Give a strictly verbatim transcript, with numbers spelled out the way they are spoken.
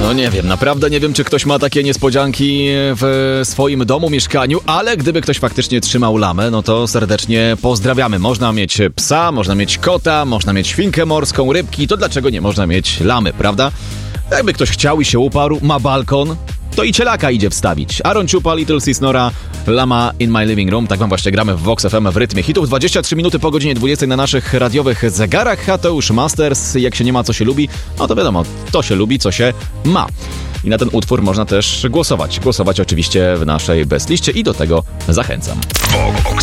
No nie wiem, naprawdę nie wiem, czy ktoś ma takie niespodzianki w swoim domu, mieszkaniu, ale gdyby ktoś faktycznie trzymał lamę, no to serdecznie pozdrawiamy. Można mieć psa, można mieć kota, można mieć świnkę morską, rybki, to dlaczego nie można mieć lamy, prawda? Jakby ktoś chciał i się uparł, ma balkon, to i cielaka idzie wstawić. Aaron Ciupa, Little Sis Nora, Lama in My Living Room. Tak wam właśnie gramy w Vox F M w rytmie hitów. dwadzieścia trzy minuty po godzinie dwudziestej na naszych radiowych zegarach, a to już Masters. Jak się nie ma, co się lubi, no to wiadomo, to się lubi, co się ma. I na ten utwór można też głosować. Głosować oczywiście w naszej bestliście i do tego zachęcam.